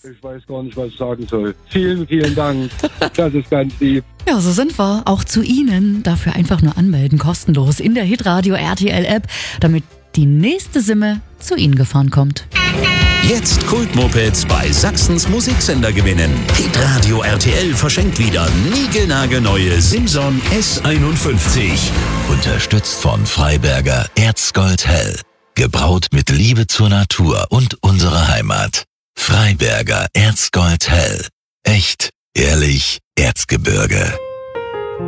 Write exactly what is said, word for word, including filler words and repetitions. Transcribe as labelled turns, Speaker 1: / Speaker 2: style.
Speaker 1: Ich weiß gar nicht, was ich sagen soll. Vielen, vielen Dank. Das ist ganz lieb.
Speaker 2: Ja, so sind wir. Auch zu Ihnen. Dafür einfach nur anmelden, kostenlos in der Hitradio R T L App, damit die nächste Simme zu Ihnen gefahren kommt.
Speaker 3: Jetzt Kultmopeds bei Sachsens Musiksender gewinnen. Hitradio R T L verschenkt wieder niegelnagelneue Simson S einundfünfzig.
Speaker 4: Unterstützt von Freiberger Erzgold Hell. Gebraut mit Liebe zur Natur und unserer Heimat. Freiberger Erzgold Hell. Echt, ehrlich, Erzgebirge.